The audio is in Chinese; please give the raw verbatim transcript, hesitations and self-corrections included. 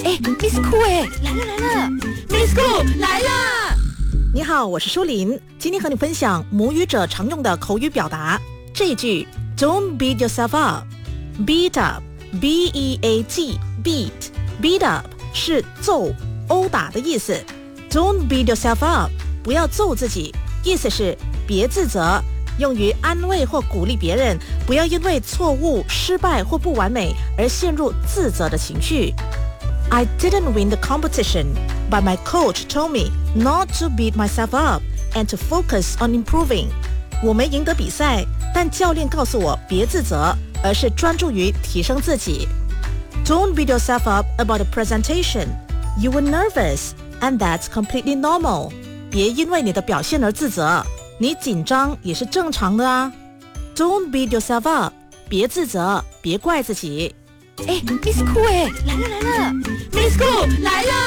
哎 ，Miss Cool 哎，来了来了 ，Miss Cool 来啦！ 你好，我是舒琳，今天和你分享母语者常用的口语表达。这一句 ，Don't beat yourself up，beat up，b e a t beat，beat up 是揍、殴打的意思。Don't beat yourself up， 不要揍自己，意思是别自责。用于安慰或鼓励别人，不要因为错误、失败或不完美而陷入自责的情绪。I didn't win the competition, but my coach told me not to beat myself up and to focus on improving. 我没赢得比赛，但教练告诉我别自责，而是专注于提升自己。Don't beat yourself up about the presentation. You were nervous, and that's completely normal. 别因为你的表现而自责。你紧张也是正常的啊 Don't beat yourself up， 别自责，别怪自己。 哎 ，Miss Cool 哎，来了来了 ，Miss Cool 来了。